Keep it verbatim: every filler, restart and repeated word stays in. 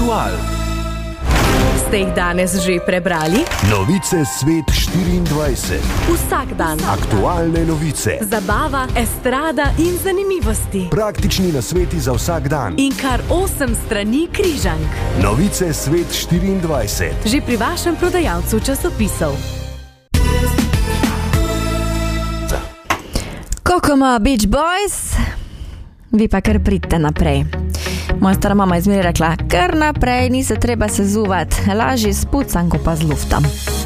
Aktual. Ste jih danes že prebrali? Novice Svet štiriindvajset. Vsak dan. Aktualne novice. Zabava, estrada in zanimivosti. Praktični nasveti za vsak dan. In kar osem strani križank. Novice Svet štiriindvajset. Že pri vašem prodajalcu časopisov. Kokoma Beach Boys, vi pa kar pridite naprej. Moja stara mama je zmeraj rekla, kar naprej, ni se treba sezuvati, lažje s pucanko pa z luftom.